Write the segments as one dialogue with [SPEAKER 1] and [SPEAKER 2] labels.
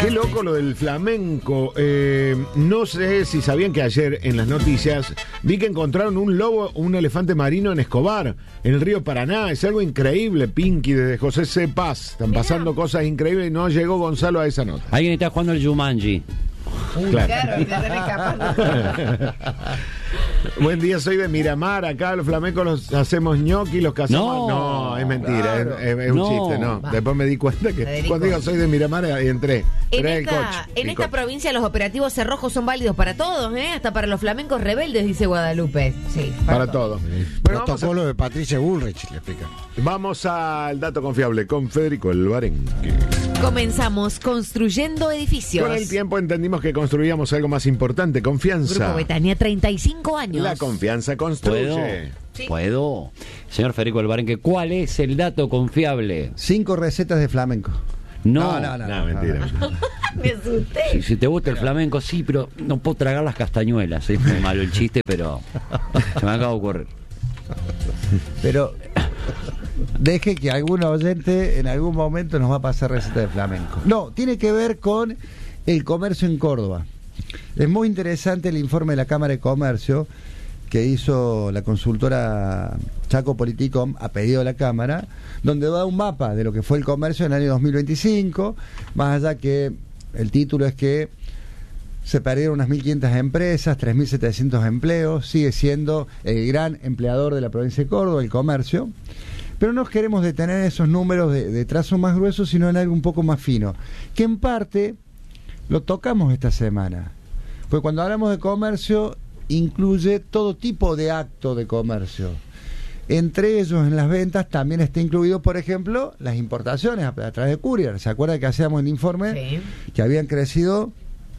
[SPEAKER 1] Qué loco lo del flamenco. No sé si sabían que ayer en las noticias vi que encontraron un lobo, un elefante marino en Escobar, en el río Paraná. Es algo increíble, Pinky, desde José C. Paz. Están pasando cosas increíbles y no llegó Gonzalo a esa nota.
[SPEAKER 2] Alguien está jugando el Jumanji.
[SPEAKER 1] Claro. Buen día, soy de Miramar. Acá los flamencos los hacemos ñoqui, los cazamos. No, es mentira,
[SPEAKER 3] Claro.
[SPEAKER 1] es un chiste, no. Después me di cuenta que
[SPEAKER 4] Federico.
[SPEAKER 1] cuando digo soy de Miramar, ahí entré.
[SPEAKER 4] En
[SPEAKER 1] el coche.
[SPEAKER 4] en esta provincia los operativos cerrojos son válidos para todos, hasta para los flamencos rebeldes, dice Guadalupe. Sí,
[SPEAKER 1] Para todo. Bueno,
[SPEAKER 3] Protocolo de Patricia Bullrich, le explica.
[SPEAKER 1] vamos al dato confiable con Federico El Barenque.
[SPEAKER 4] Comenzamos construyendo edificios.
[SPEAKER 1] Con el tiempo entendimos que construíamos algo más importante, confianza.
[SPEAKER 4] Grupo Betania, 35 años.
[SPEAKER 1] La confianza
[SPEAKER 2] ¿Puedo?
[SPEAKER 1] construye.
[SPEAKER 4] Sí.
[SPEAKER 2] ¿Puedo? Señor Federico Albarenque, ¿cuál es el dato confiable?
[SPEAKER 3] 5 recetas de flamenco.
[SPEAKER 2] No.
[SPEAKER 1] No, mentira.
[SPEAKER 4] Me asusté.
[SPEAKER 2] Si te gusta el flamenco, sí, pero no puedo tragar las castañuelas. Es muy malo el chiste, pero se me acaba de ocurrir.
[SPEAKER 3] Pero deje que algún oyente en algún momento nos va a pasar receta de flamenco. No, tiene que ver con el comercio en Córdoba. Es muy interesante el informe de la Cámara de Comercio que hizo la consultora Chaco Politicom a pedido de la Cámara, donde da un mapa de lo que fue el comercio en el año 2025, más allá que el título es que se perdieron unas 1.500 empresas, 3.700 empleos, sigue siendo el gran empleador de la provincia de Córdoba, el comercio, pero no queremos detener esos números de trazo más grueso, sino en algo un poco más fino, que en parte lo tocamos esta semana, porque cuando hablamos de comercio incluye todo tipo de acto de comercio. Entre ellos, en las ventas, también está incluido, por ejemplo, las importaciones a través de courier. ¿Se acuerda que hacíamos el informe?
[SPEAKER 4] Sí.
[SPEAKER 3] Que habían crecido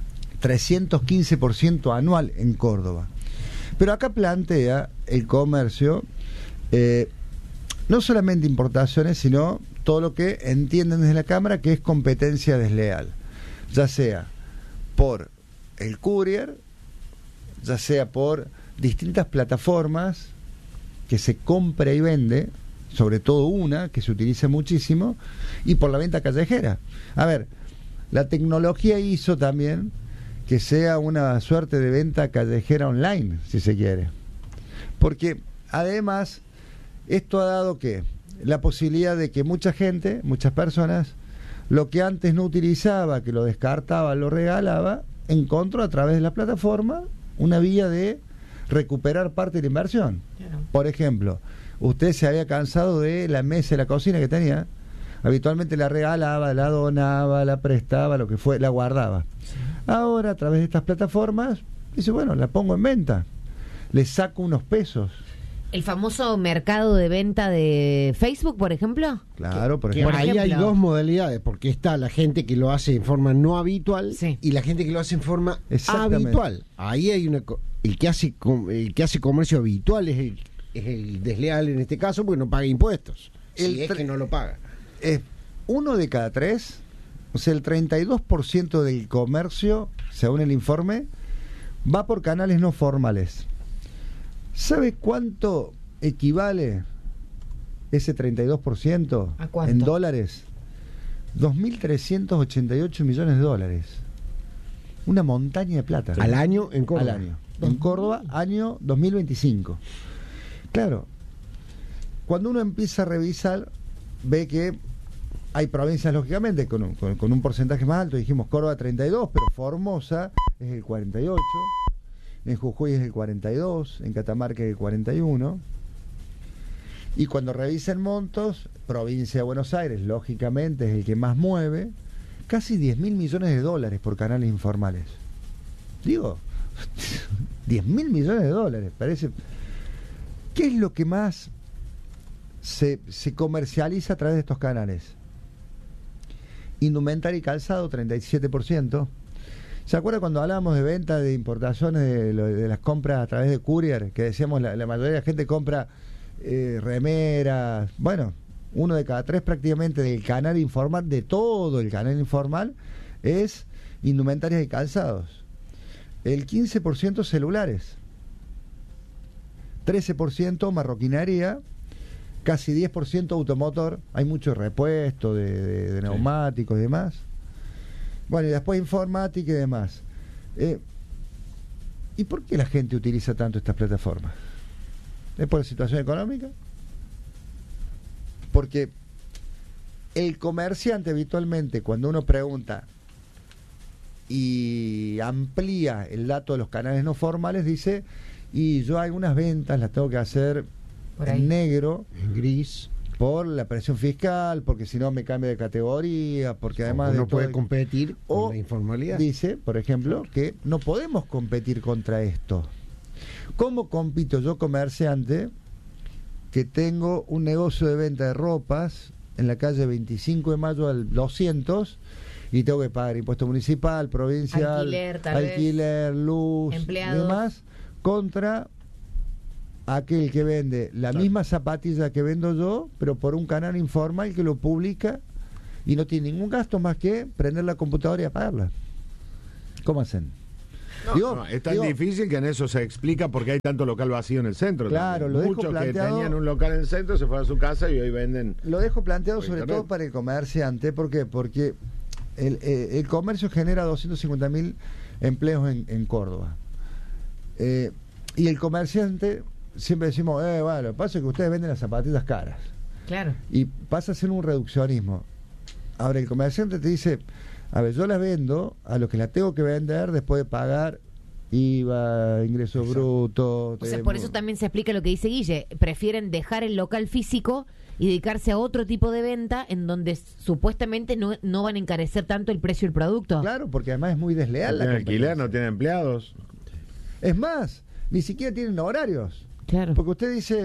[SPEAKER 3] 315% anual en Córdoba. Pero acá plantea el comercio no solamente importaciones, sino todo lo que entienden desde la Cámara que es competencia desleal, ya sea por el courier, ya sea por distintas plataformas que se compra y vende, sobre todo una que se utiliza muchísimo, y por la venta callejera. A ver, la tecnología hizo también que sea una suerte de venta callejera online, si se quiere. Porque además, esto ha dado que la posibilidad de que mucha gente, muchas personas, lo que antes no utilizaba, que lo descartaba, lo regalaba, encontró a través de la plataforma una vía de recuperar parte de la inversión.
[SPEAKER 4] Claro.
[SPEAKER 3] Por ejemplo, usted se había cansado de la mesa de la cocina que tenía, habitualmente la regalaba, la donaba, la prestaba, lo que fue, la guardaba. Ahora, a través de estas plataformas, dice, bueno, la pongo en venta, le saco unos pesos.
[SPEAKER 4] El famoso mercado de venta de Facebook, por ejemplo.
[SPEAKER 3] Claro, por
[SPEAKER 5] Que
[SPEAKER 3] ejemplo.
[SPEAKER 5] ahí hay
[SPEAKER 4] ejemplo.
[SPEAKER 5] dos modalidades, porque está la gente que lo hace en forma no habitual
[SPEAKER 4] Sí.
[SPEAKER 5] y la gente que lo hace en forma
[SPEAKER 3] Exactamente.
[SPEAKER 5] habitual. Ahí hay el que hace comercio habitual es el desleal en este caso, porque no paga impuestos.
[SPEAKER 3] El
[SPEAKER 5] Si es
[SPEAKER 3] tre-
[SPEAKER 5] que no lo paga.
[SPEAKER 3] Uno de cada tres, o sea, el 32% del comercio, según el informe, va por canales no formales. ¿Sabe cuánto equivale ese 32%
[SPEAKER 4] ¿A cuánto?
[SPEAKER 3] en dólares? 2.388 millones de dólares. Una montaña de plata.
[SPEAKER 5] Al año en Córdoba.
[SPEAKER 3] Al año. En Córdoba, año 2025. Claro, cuando uno empieza a revisar, ve que hay provincias, lógicamente, con un porcentaje más alto. Dijimos Córdoba 32, pero Formosa es el 48, en Jujuy es el 42, en Catamarca es el 41. Y cuando revisan montos, provincia de Buenos Aires, lógicamente, es el que más mueve, casi 10.000 millones de dólares por canales informales. Digo, 10.000 millones de dólares, parece. ¿Qué es lo que más se comercializa a través de estos canales? Indumentaria y calzado, 37%. ¿Se acuerda cuando hablábamos de venta de importaciones, de las compras a través de courier? Que decíamos la mayoría de la gente compra remeras. Bueno, uno de cada tres prácticamente del canal informal, de todo el canal informal, es indumentarias y calzados. El 15% celulares. 13% marroquinería, casi 10% automotor, hay mucho repuesto de neumáticos y demás, Bueno, y después informática y demás. ¿Y por qué la gente utiliza tanto estas plataformas? ¿Es por la situación económica? Porque el comerciante habitualmente, cuando uno pregunta y amplía el dato de los canales no formales, dice, y yo algunas ventas las tengo que hacer en negro,
[SPEAKER 5] En gris.
[SPEAKER 3] por la presión fiscal, porque si no me cambio de categoría, porque además
[SPEAKER 5] no
[SPEAKER 3] de
[SPEAKER 5] puede
[SPEAKER 3] todo-
[SPEAKER 5] competir
[SPEAKER 3] o
[SPEAKER 5] con la informalidad.
[SPEAKER 3] dice, por ejemplo, que no podemos competir contra esto. ¿Cómo compito yo, comerciante, que tengo un negocio de venta de ropas en la calle 25 de mayo al 200 y tengo que pagar impuesto municipal, provincial,
[SPEAKER 4] Alquiler, tal vez.
[SPEAKER 3] alquiler, luz y
[SPEAKER 4] Empleados.
[SPEAKER 3] demás, contra aquel que vende la misma zapatilla que vendo yo, pero por un canal informal que lo publica y no tiene ningún gasto más que prender la computadora y apagarla? ¿Cómo hacen?
[SPEAKER 1] No, es tan difícil que en eso se explica por qué hay tanto local vacío en el centro.
[SPEAKER 3] Claro,
[SPEAKER 1] también.
[SPEAKER 3] lo dejo
[SPEAKER 1] Muchos que
[SPEAKER 3] planteado-
[SPEAKER 1] tenían un local en el centro se fueron a su casa y hoy venden.
[SPEAKER 3] Lo dejo planteado
[SPEAKER 1] Por
[SPEAKER 3] sobre
[SPEAKER 1] internet.
[SPEAKER 3] todo para el comerciante. ¿Por qué? Porque el comercio genera 250.000 empleos en Córdoba. Y el comerciante, siempre decimos, bueno, lo que pasa es que ustedes venden las zapatillas caras.
[SPEAKER 4] Claro.
[SPEAKER 3] Y pasa a ser un reduccionismo. Ahora, el comerciante te dice, a ver, yo las vendo a los que las tengo que vender después de pagar IVA, ingreso bruto.
[SPEAKER 4] O sea, por eso también se explica lo que dice Guille. Prefieren dejar el local físico y dedicarse a otro tipo de venta en donde supuestamente no van a encarecer tanto el precio del producto.
[SPEAKER 3] Claro, porque además es muy desleal
[SPEAKER 1] No
[SPEAKER 3] la
[SPEAKER 1] tienen alquiler,
[SPEAKER 3] competencia.
[SPEAKER 1] no tienen empleados.
[SPEAKER 3] Es más, ni siquiera tienen horarios.
[SPEAKER 4] Claro.
[SPEAKER 3] Porque usted dice,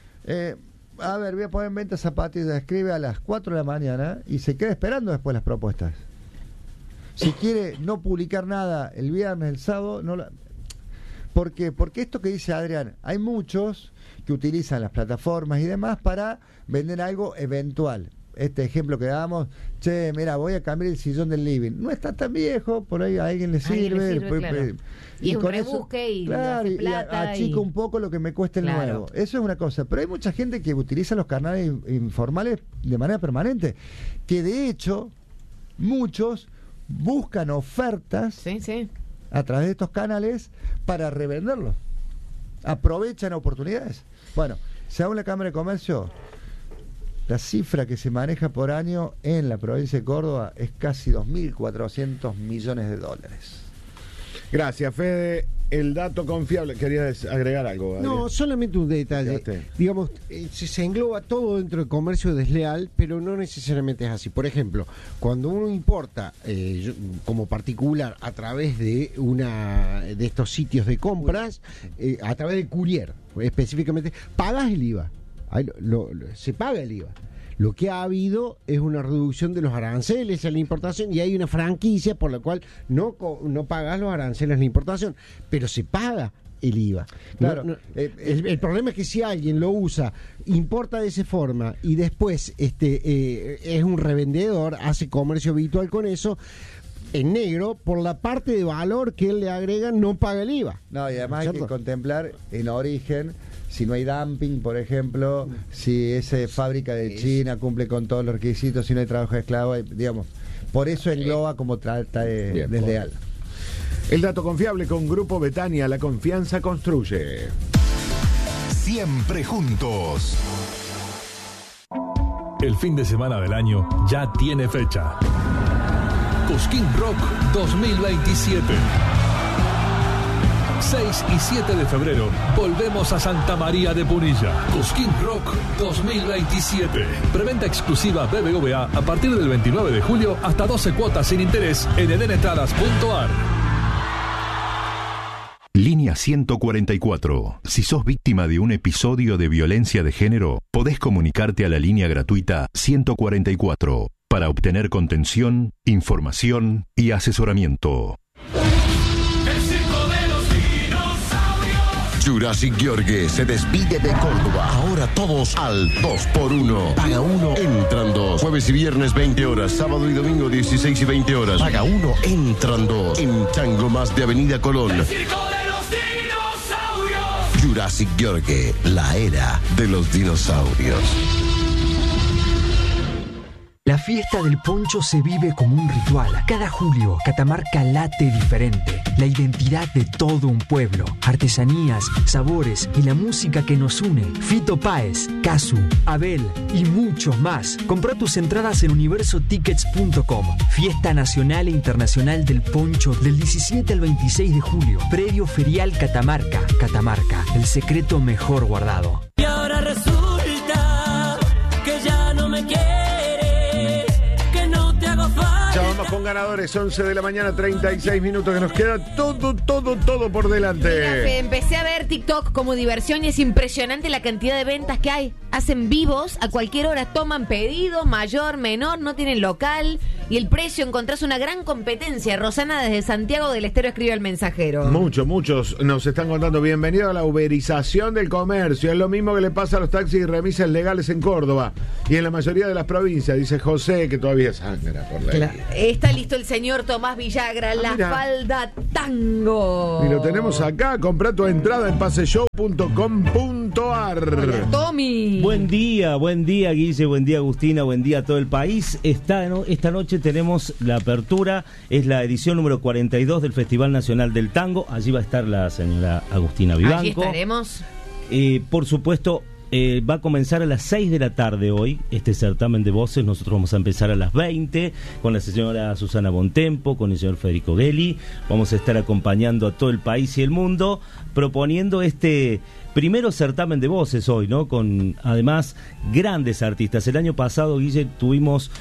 [SPEAKER 3] a ver, voy a poner en venta zapatillas, escribe a las 4 de la mañana y se queda esperando después las propuestas. Si quiere no publicar nada el viernes, el sábado, no la... ¿Por qué? Porque esto que dice Adrián, hay muchos que utilizan las plataformas y demás para vender algo eventual. Este ejemplo que damos, che, mira, voy a cambiar el sillón del living. No está tan viejo, por ahí a alguien le
[SPEAKER 4] Alguien
[SPEAKER 3] sirve.
[SPEAKER 4] le sirve, claro. Y es un
[SPEAKER 3] con eso-
[SPEAKER 4] rebusque y
[SPEAKER 3] claro,
[SPEAKER 4] hace
[SPEAKER 3] y
[SPEAKER 4] plata
[SPEAKER 3] achica
[SPEAKER 4] y-
[SPEAKER 3] un poco lo que me cuesta el
[SPEAKER 4] Claro.
[SPEAKER 3] nuevo. Eso es una cosa. Pero hay mucha gente que utiliza los canales informales de manera permanente. Que de hecho, muchos buscan ofertas
[SPEAKER 4] Sí, sí.
[SPEAKER 3] a través de estos canales para revenderlos. Aprovechan oportunidades. Bueno, según la Cámara de Comercio, la cifra que se maneja por año en la provincia de Córdoba es casi 2.400 millones de dólares.
[SPEAKER 1] Gracias, Fede. El dato confiable. ¿Querías agregar algo, Adrián?
[SPEAKER 5] No, solamente un detalle.
[SPEAKER 1] Quedaste.
[SPEAKER 5] Digamos, se engloba todo dentro del comercio desleal, pero no necesariamente es así. Por ejemplo, cuando uno importa como particular a través de de estos sitios de compras, a través de courier, específicamente, pagas el IVA. Ahí se paga el IVA. Lo que ha habido es una reducción de los aranceles a la importación y hay una franquicia por la cual no pagas los aranceles a la importación, pero se paga el IVA.
[SPEAKER 3] Claro.
[SPEAKER 5] El problema es que si alguien lo usa, importa de esa forma y después es un revendedor, hace comercio habitual con eso, en negro, por la parte de valor que él le agrega, no paga el IVA.
[SPEAKER 3] No, y además hay que
[SPEAKER 5] ¿Cierto?
[SPEAKER 3] contemplar en origen si no hay dumping, por ejemplo, si esa fábrica de China cumple con todos los requisitos, si no hay trabajo de esclavo, digamos. Por eso engloba como trata de
[SPEAKER 1] Bien,
[SPEAKER 3] desleal.
[SPEAKER 1] El dato confiable con Grupo Betania, la confianza construye.
[SPEAKER 6] Siempre juntos.
[SPEAKER 7] El fin de semana del año ya tiene fecha. Cosquín Rock 2027. 6 y 7 de febrero volvemos a Santa María de Punilla. Cosquín Rock 2027. Preventa exclusiva BBVA a partir del 29 de julio hasta 12 cuotas sin interés en edenentradas.ar.
[SPEAKER 6] Línea 144. Si sos víctima de un episodio de violencia de género, podés comunicarte a la línea gratuita 144 para obtener contención, información y asesoramiento. Jurassic Gheorghe se despide de Córdoba. Ahora todos al 2x1. Paga 1, entran 2. Jueves y viernes 20 horas. Sábado y domingo 16 y 20 horas. Paga 1, entran 2. En Chango Más de Avenida Colón. Jurassic Gheorghe, la era de los dinosaurios.
[SPEAKER 8] La fiesta del poncho se vive como un ritual. Cada julio, Catamarca late diferente. La identidad de todo un pueblo. Artesanías, sabores y la música que nos une. Fito Páez, Casu, Abel y muchos más. Compra tus entradas en universotickets.com. Fiesta Nacional e Internacional del Poncho del 17 al 26 de julio. Predio Ferial Catamarca. Catamarca, el secreto mejor guardado.
[SPEAKER 9] Y ahora resulta que ya no me quieres.
[SPEAKER 1] Ya vamos con ganadores, 11 de la mañana, 36 minutos, que nos queda todo por delante.
[SPEAKER 4] Mira, empecé a ver TikTok como diversión y es impresionante la cantidad de ventas que hay. Hacen vivos a cualquier hora, toman pedido, mayor, menor, no tienen local y el precio, encontrás una gran competencia. Rosana desde Santiago del Estero escribe al Mensajero.
[SPEAKER 1] Muchos nos están contando, bienvenido a la uberización del comercio. Es lo mismo que le pasa a los taxis y remisas legales en Córdoba y en la mayoría de las provincias, dice José, que todavía sangra por la
[SPEAKER 4] Claro. Está listo el señor Tomás Villagra, la
[SPEAKER 1] mira.
[SPEAKER 4] falda tango.
[SPEAKER 1] Y lo tenemos acá, comprá tu entrada en paseshow.com.ar.
[SPEAKER 4] Hola, Tommy.
[SPEAKER 10] Buen día, Guille, buen día, Agustina, buen día a todo el país. Esta noche tenemos la apertura, es la edición número 42 del Festival Nacional del Tango. Allí va a estar la señora Agustina Vivanco.
[SPEAKER 4] Allí estaremos.
[SPEAKER 10] Por supuesto, va a comenzar a las 6 de la tarde hoy este certamen de voces. Nosotros vamos a empezar a las 20 con la señora Susana Bontempo, con el señor Federico Gelli. Vamos a estar acompañando a todo el país y el mundo, proponiendo este primero certamen de voces hoy, ¿no? Con además grandes artistas. El año pasado, Guille, tuvimos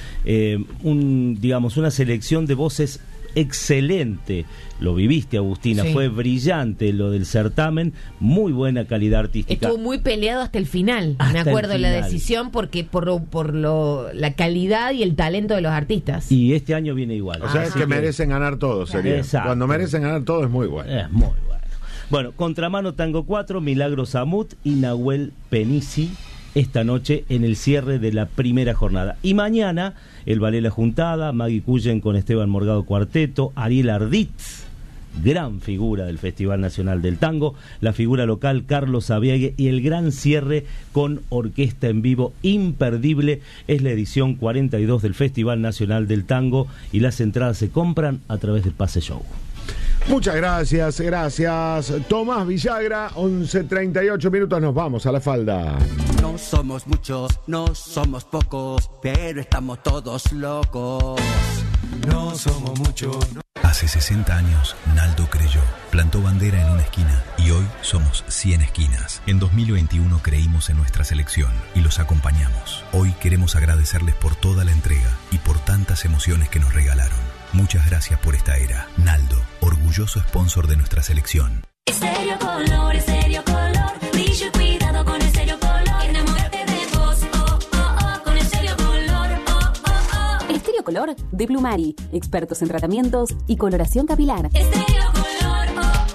[SPEAKER 10] una selección de voces excelente. Lo viviste, Agustina,
[SPEAKER 4] sí.
[SPEAKER 10] Fue brillante lo del certamen, muy buena calidad artística.
[SPEAKER 4] Estuvo muy peleado hasta el final, me acuerdo de la decisión, porque por la calidad y el talento de los artistas.
[SPEAKER 10] Y este año viene igual.
[SPEAKER 1] O sea, es que merecen ganar todos, sería.
[SPEAKER 10] Exacto.
[SPEAKER 1] Cuando merecen ganar todo es muy bueno.
[SPEAKER 10] Es muy bueno. Bueno, Contramano Tango 4, Milagros Amut y Nahuel Penisi esta noche en el cierre de la primera jornada. Y mañana, el Ballet La Juntada, Maggie Cullen con Esteban Morgado Cuarteto, Ariel Arditz, gran figura del Festival Nacional del Tango, la figura local Carlos Abiague y el gran cierre con orquesta en vivo imperdible. Es la edición 42 del Festival Nacional del Tango y las entradas se compran a través del Pase Show.
[SPEAKER 1] Muchas gracias. Tomás Villagra, 11:38 minutos, nos vamos a la falda.
[SPEAKER 11] No somos muchos, no somos pocos, pero estamos todos locos.
[SPEAKER 12] No somos muchos. Hace 60 años, Naldo creyó, plantó bandera en una esquina y hoy somos 100 esquinas. En 2021 creímos en nuestra selección y los acompañamos. Hoy queremos agradecerles por toda la entrega y por tantas emociones que nos regalaron. Muchas gracias por esta era. Naldo, orgulloso sponsor de nuestra selección.
[SPEAKER 13] Estéreo Color, brillo y cuidado con Estéreo Color. Enamórate de vos, con Estéreo Color,
[SPEAKER 14] Estéreo Color de Plumari, expertos en tratamientos y coloración capilar.
[SPEAKER 13] Estéreo Color,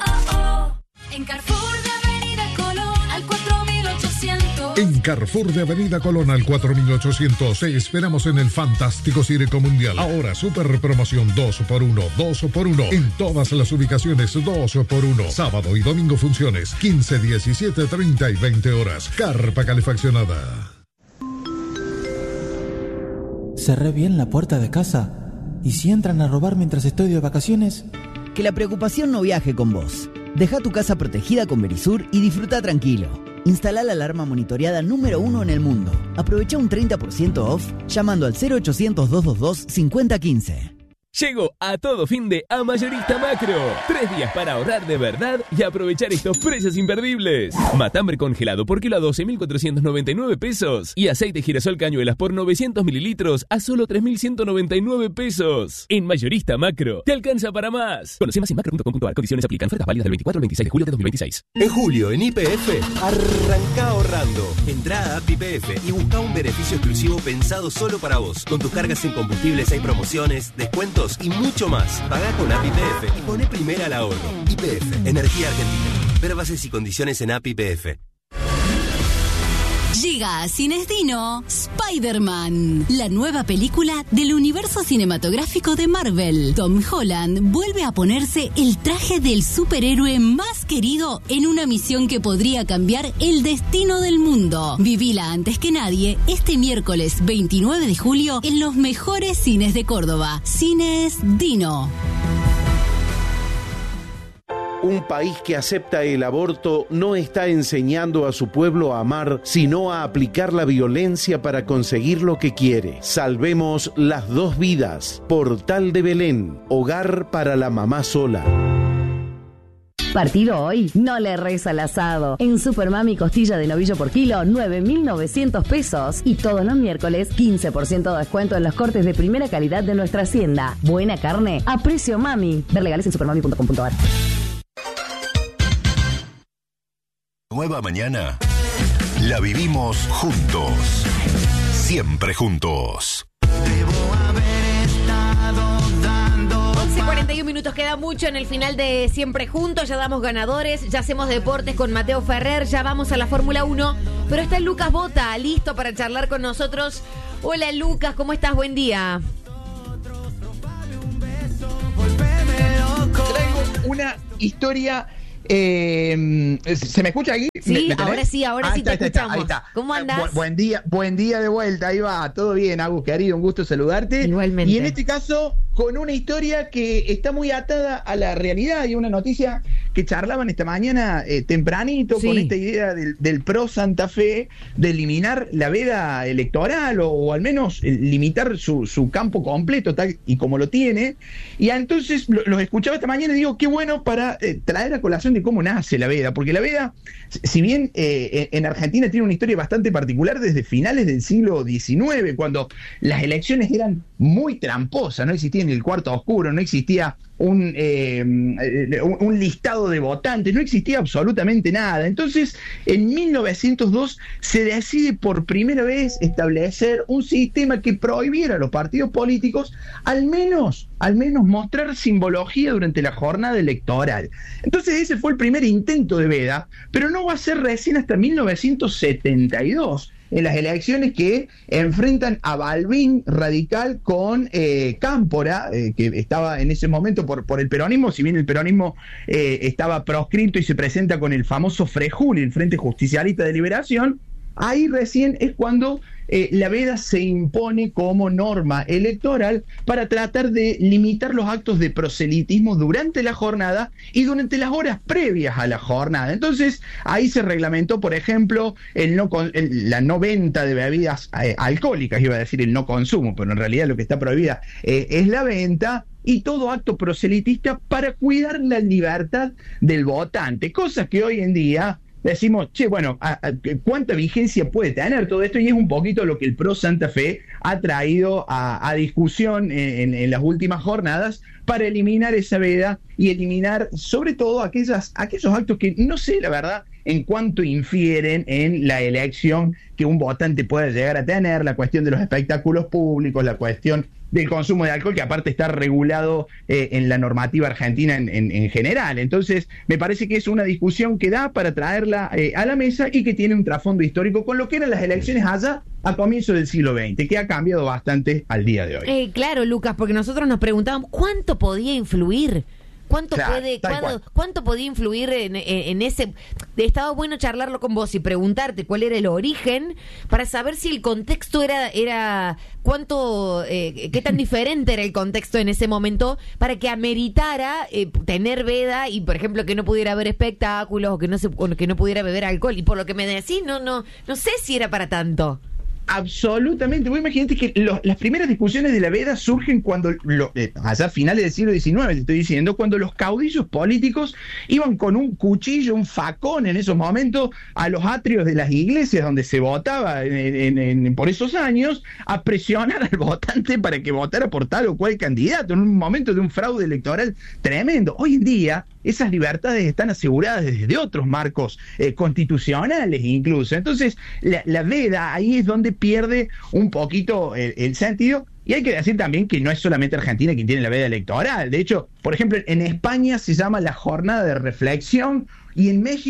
[SPEAKER 13] En Carrefour de Avenida Colón al 4800.
[SPEAKER 15] En Carrefour de Avenida Colón al 4800 te esperamos en el fantástico Cireco Mundial. Ahora super promoción 2x1 en todas las ubicaciones, 2x1. Sábado y domingo funciones 15, 17, 30 y 20 horas. Carpa calefaccionada.
[SPEAKER 16] ¿Cerré bien la puerta de casa? ¿Y si entran a robar mientras estoy de vacaciones?
[SPEAKER 17] Que la preocupación no viaje con vos. Deja tu casa protegida con Verisur y disfruta tranquilo. Instala la alarma monitoreada número 1 en el mundo. Aprovecha un 30% off llamando al 0800-222-5015.
[SPEAKER 18] Llegó a todo fin de a Mayorista Macro. 3 días para ahorrar de verdad y aprovechar estos precios imperdibles. Matambre congelado por kilo a 12.499 pesos. Y aceite girasol cañuelas por 900 mililitros a solo 3.199 pesos. En Mayorista Macro, te alcanza para más. Conoce más en macro.com.ar. Condiciones aplican. Ofertas válidas del 24 al 26 de julio de 2026.
[SPEAKER 6] En julio, en YPF, arranca ahorrando. Entrá a App YPF y busca un beneficio exclusivo pensado solo para vos. Con tus cargas en combustibles hay promociones, descuentos y mucho más. Pagá con App YPF y poné primera al ahorro. YPF, Energía Argentina. Ver bases y condiciones en App YPF.
[SPEAKER 19] Llega a Cines Dino Spider-Man, la nueva película del universo cinematográfico de Marvel. Tom Holland vuelve a ponerse el traje del superhéroe más querido en una misión que podría cambiar el destino del mundo. Vivila antes que nadie este miércoles 29 de julio en los mejores cines de Córdoba. Cines Dino.
[SPEAKER 20] Un país que acepta el aborto no está enseñando a su pueblo a amar, sino a aplicar la violencia para conseguir lo que quiere. Salvemos las 2 vidas. Portal de Belén, hogar para la mamá sola.
[SPEAKER 21] Partido hoy, no le erres al asado. En Supermami costilla de novillo por kilo, 9.900 pesos. Y todos los miércoles, 15% de descuento en los cortes de primera calidad de nuestra hacienda. Buena carne a precio mami. Ver legales en supermami.com.ar.
[SPEAKER 22] Nueva mañana la vivimos juntos, siempre juntos.
[SPEAKER 4] 11:41 minutos, queda mucho en el final de Siempre Juntos, ya damos ganadores, ya hacemos deportes con Mateo Ferrer, ya vamos a la Fórmula 1, pero está Lucas Bota, listo para charlar con nosotros. Hola Lucas, ¿cómo estás? Buen día.
[SPEAKER 23] Traigo una historia... ¿se me escucha aquí?
[SPEAKER 4] Sí,
[SPEAKER 23] ¿Me
[SPEAKER 4] ahora sí te escuchamos.
[SPEAKER 23] Ahí está.
[SPEAKER 4] ¿Cómo andás?
[SPEAKER 23] Buen día de vuelta, ahí va, todo bien, Agus, querido, un gusto saludarte.
[SPEAKER 4] Igualmente.
[SPEAKER 23] Y en este caso, con una historia que está muy atada a la realidad y una noticia que charlaban esta mañana tempranito, sí, con esta idea del PRO Santa Fe de eliminar la veda electoral o al menos limitar su campo completo tal y como lo tiene. Y entonces los escuchaba esta mañana y digo, qué bueno para traer a colación de cómo nace la veda, porque la veda, si bien en Argentina tiene una historia bastante particular desde finales del siglo XIX, cuando las elecciones eran muy tramposas, no existía ni el cuarto oscuro, no existía un listado de votantes, no existía absolutamente nada. Entonces, en 1902 se decide por primera vez establecer un sistema que prohibiera a los partidos políticos al menos mostrar simbología durante la jornada electoral. Entonces ese fue el primer intento de veda, pero no va a ser recién hasta 1972. En las elecciones que enfrentan a Balbín radical con Cámpora, que estaba en ese momento por el peronismo, si bien el peronismo estaba proscripto y se presenta con el famoso Frejuli, el Frente Justicialista de Liberación, ahí recién es cuando la veda se impone como norma electoral para tratar de limitar los actos de proselitismo durante la jornada y durante las horas previas a la jornada. Entonces, ahí se reglamentó, por ejemplo, la no venta de bebidas alcohólicas, iba a decir el no consumo, pero en realidad lo que está prohibida es la venta, y todo acto proselitista para cuidar la libertad del votante, cosas que hoy en día decimos, bueno, ¿cuánta vigencia puede tener todo esto? Y es un poquito lo que el PRO Santa Fe ha traído a discusión en las últimas jornadas para eliminar esa veda y eliminar sobre todo aquellos actos que no sé, la verdad, en cuánto infieren en la elección que un votante pueda llegar a tener, la cuestión de los espectáculos públicos, la cuestión del consumo de alcohol, que aparte está regulado en la normativa argentina en general. Entonces, me parece que es una discusión que da para traerla a la mesa y que tiene un trasfondo histórico con lo que eran las elecciones allá a comienzos del siglo XX, que ha cambiado bastante al día de hoy.
[SPEAKER 4] Claro, Lucas, porque nosotros nos preguntábamos ¿cuánto podía influir? ¿Cuánto podía influir en ese? Estaba bueno charlarlo con vos y preguntarte cuál era el origen para saber si el contexto era cuánto, qué tan diferente era el contexto en ese momento para que ameritara tener veda y, por ejemplo, que no pudiera haber espectáculos o que no pudiera beber alcohol. Y por lo que me decís, no sé si era para tanto.
[SPEAKER 23] Absolutamente. Vos imaginate que las primeras discusiones de la veda surgen cuando, allá a finales del siglo XIX, te estoy diciendo, cuando los caudillos políticos iban con un cuchillo, un facón en esos momentos, a los atrios de las iglesias donde se votaba por esos años, a presionar al votante para que votara por tal o cual candidato, en un momento de un fraude electoral tremendo. Hoy en día, esas libertades están aseguradas desde otros marcos constitucionales incluso. Entonces, la veda ahí es donde pierde un poquito el sentido. Y hay que decir también que no es solamente Argentina quien tiene la veda electoral. De hecho, por ejemplo, en España se llama la jornada de reflexión y en México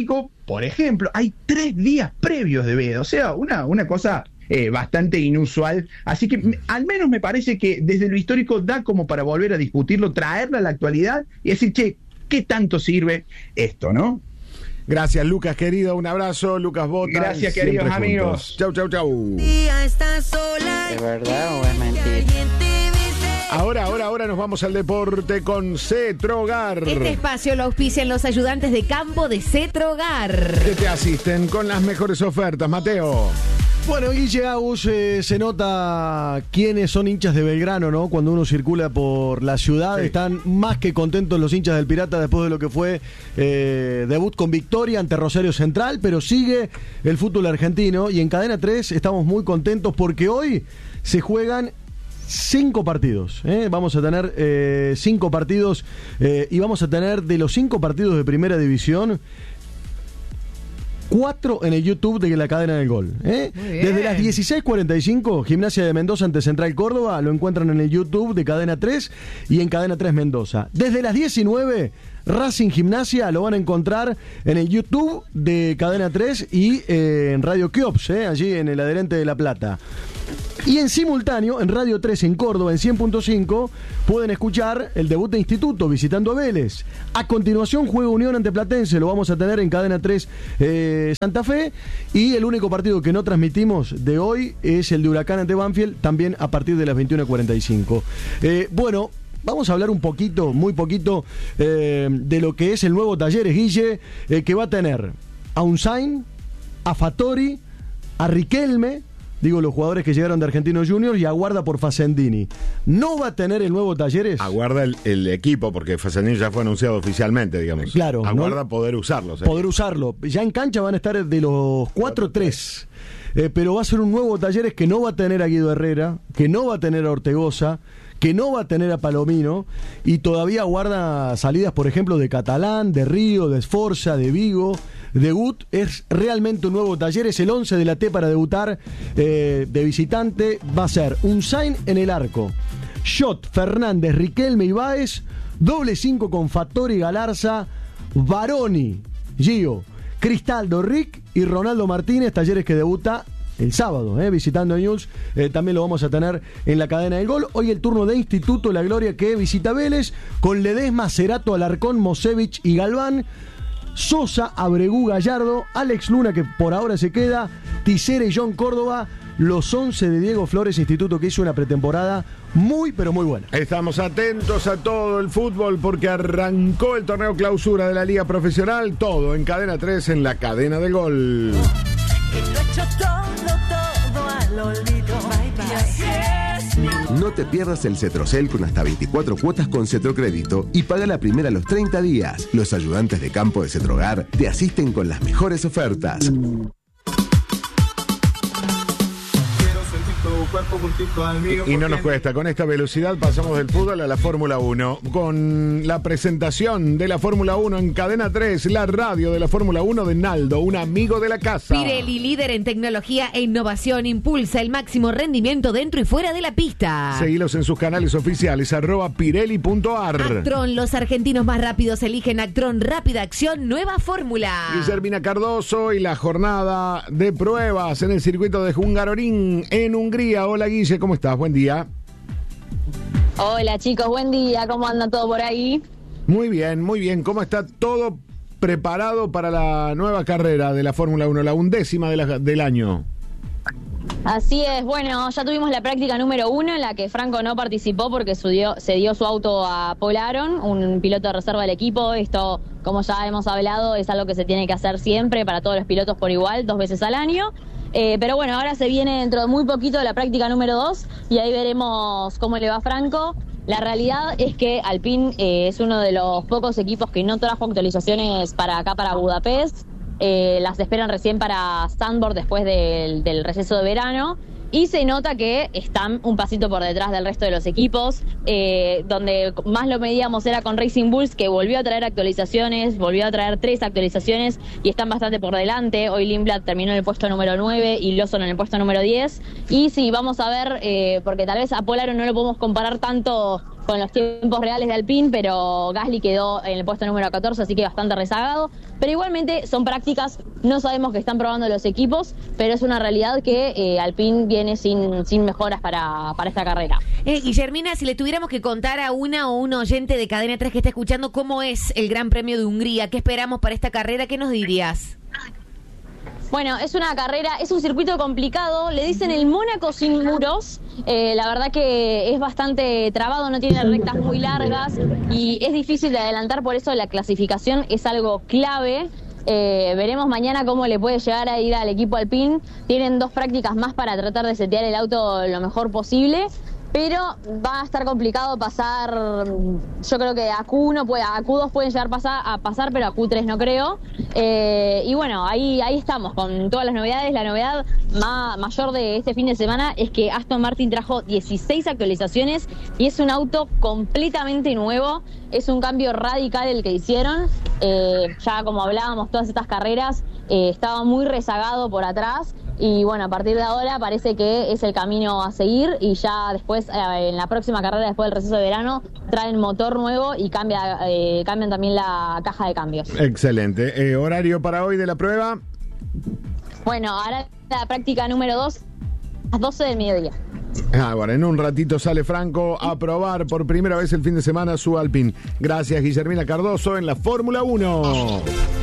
[SPEAKER 23] por ejemplo, hay 3 días previos de veda, o sea, una cosa bastante inusual, así que al menos me parece que desde lo histórico da como para volver a discutirlo, traerlo a la actualidad y decir, che, ¿qué tanto sirve esto, no?
[SPEAKER 1] Gracias, Lucas, querido. Un abrazo, Lucas Bota.
[SPEAKER 23] Gracias, queridos amigos.
[SPEAKER 1] Chau, chau, chau.
[SPEAKER 2] ¿Es verdad o es mentira?
[SPEAKER 1] Ahora nos vamos al deporte con Cetrogar.
[SPEAKER 4] Este espacio lo auspician los ayudantes de campo de Cetrogar,
[SPEAKER 1] que te asisten con las mejores ofertas, Mateo.
[SPEAKER 3] Bueno, Guille Agus, se nota quiénes son hinchas de Belgrano, ¿no? Cuando uno circula por la ciudad, sí. Están más que contentos los hinchas del Pirata después de lo que fue debut con victoria ante Rosario Central, pero sigue el fútbol argentino y en Cadena 3 estamos muy contentos porque hoy se juegan 5 partidos, vamos a tener 5 partidos y vamos a tener de los 5 partidos de primera división 4 en el YouTube de la cadena del gol. Desde las 16:45, Gimnasia de Mendoza ante Central Córdoba, lo encuentran en el YouTube de Cadena 3 y en Cadena 3 Mendoza. Desde las 19, Racing Gimnasia lo van a encontrar en el YouTube de Cadena 3 y en Radio Kiops, allí en el adherente de La Plata. Y en simultáneo, en Radio 3 en Córdoba, en 100.5, pueden escuchar el debut de Instituto visitando a Vélez. A continuación, juega Unión ante Platense, lo vamos a tener en Cadena 3 Santa Fe. Y el único partido que no transmitimos de hoy es el de Huracán ante Banfield, también a partir de las 21:45. Bueno, vamos a hablar un poquito, muy poquito, de lo que es el nuevo Talleres, Guille, que va a tener a Unzain, a Fattori, a Riquelme, digo los jugadores que llegaron de Argentinos Juniors, y aguarda por Facendini. ¿No va a tener el nuevo Talleres?
[SPEAKER 1] Aguarda el equipo, porque Facendini ya fue anunciado oficialmente, digamos.
[SPEAKER 3] Claro.
[SPEAKER 1] Aguarda poder usarlo.
[SPEAKER 3] Poder usarlo. Ya en cancha van a estar de los 4-3. Pero va a ser un nuevo Talleres que no va a tener a Guido Herrera, que no va a tener a Ortegoza, que no va a tener a Palomino, y todavía aguarda salidas, por ejemplo, de Catalán, de Río, de Sforza, de Vigo. Debut es realmente un nuevo Talleres. El 11 de la T para debutar de visitante va a ser Unzain en el arco, Schott, Fernández, Riquelme y Báez, doble 5 con Fattori, Galarza, Baroni, Gio, Cristaldo, Rick y Ronaldo Martínez. Talleres que debuta el sábado, visitando a Newell's. También lo vamos a tener en la cadena del gol. Hoy el turno de Instituto La Gloria, que visita Vélez, con Ledesma, Cerato, Alarcón, Mosevich y Galván, Sosa, Abregú, Gallardo, Alex Luna, que por ahora se queda, Tisera y John Córdoba, los 11 de Diego Flores, Instituto que hizo una pretemporada muy, pero muy buena.
[SPEAKER 1] Estamos atentos a todo el fútbol porque arrancó el torneo clausura de la Liga Profesional, todo en Cadena 3, en la cadena del gol.
[SPEAKER 9] Lo he hecho todo al olvido. Y así es.
[SPEAKER 5] No te pierdas el Cetrocel con hasta 24 cuotas con Cetrocrédito y paga la primera a los 30 días. Los ayudantes de campo de Cetrogar te asisten con las mejores ofertas.
[SPEAKER 1] Y no nos cuesta, con esta velocidad pasamos del fútbol a la Fórmula 1, con la presentación de la Fórmula 1 en Cadena 3, la radio de la Fórmula 1 de Naldo, un amigo de la casa.
[SPEAKER 4] Pirelli, líder en tecnología e innovación, impulsa el máximo rendimiento dentro y fuera de la pista.
[SPEAKER 1] Seguilos en sus canales oficiales, @pirelli.ar.
[SPEAKER 4] Actron, los argentinos más rápidos eligen Actron, rápida acción, nueva fórmula.
[SPEAKER 1] Guillermina Cardoso y la jornada de pruebas en el circuito de Hungaroring en Hungría. Hola Guille, ¿cómo estás? Buen día.
[SPEAKER 24] Hola chicos, buen día, ¿cómo anda todo por ahí?
[SPEAKER 1] Muy bien, muy bien. ¿Cómo está todo preparado para la nueva carrera de la Fórmula 1, la 11ª del año?
[SPEAKER 24] Así es, bueno, ya tuvimos la práctica número 1 en la que Franco no participó porque se dio su auto a Paul Aron, un piloto de reserva del equipo. Esto, como ya hemos hablado, es algo que se tiene que hacer siempre para todos los pilotos por igual, 2 veces al año. Pero bueno, ahora se viene dentro de muy poquito la práctica número 2 y ahí veremos cómo le va a Franco. La realidad es que Alpine es uno de los pocos equipos que no trajo actualizaciones para acá, para Budapest. Las esperan recién para Zandvoort después del receso de verano. Y se nota que están un pasito por detrás del resto de los equipos. Donde más lo medíamos era con Racing Bulls, que volvió a traer actualizaciones, volvió a traer 3 actualizaciones y están bastante por delante. Hoy Lindblad terminó en el puesto número 9 y Lawson en el puesto número 10. Y sí, vamos a ver, porque tal vez a Polaro no lo podemos comparar tanto con los tiempos reales de Alpine, pero Gasly quedó en el puesto número 14, así que bastante rezagado. Pero igualmente son prácticas, no sabemos qué están probando los equipos, pero es una realidad que Alpine viene sin mejoras para esta carrera.
[SPEAKER 4] Guillermina, si le tuviéramos que contar a una o un oyente de Cadena 3 que está escuchando cómo es el Gran Premio de Hungría, qué esperamos para esta carrera, ¿qué nos dirías?
[SPEAKER 24] Bueno, es una carrera, es un circuito complicado, le dicen el Mónaco sin muros, la verdad que es bastante trabado, no tiene rectas muy largas y es difícil de adelantar, por eso la clasificación es algo clave. Veremos mañana cómo le puede llegar a ir al equipo Alpine. Tienen 2 prácticas más para tratar de setear el auto lo mejor posible, pero va a estar complicado pasar. Yo creo que a Q2 pueden llegar a pasar, pero a Q3 no creo. Y bueno, ahí estamos con todas las novedades. La novedad mayor de este fin de semana es que Aston Martin trajo 16 actualizaciones y es un auto completamente nuevo. Es un cambio radical el que hicieron. Ya como hablábamos, todas estas carreras estaba muy rezagado por atrás. Y bueno, a partir de ahora parece que es el camino a seguir y ya después, en la próxima carrera después del receso de verano, traen motor nuevo y cambian también la caja de cambios.
[SPEAKER 1] Excelente. ¿Horario para hoy de la prueba?
[SPEAKER 24] Bueno, ahora la práctica número 2, a las 12 del mediodía.
[SPEAKER 1] Bueno, en un ratito sale Franco a probar por primera vez el fin de semana su Alpine. Gracias, Guillermina Cardoso en la Fórmula 1.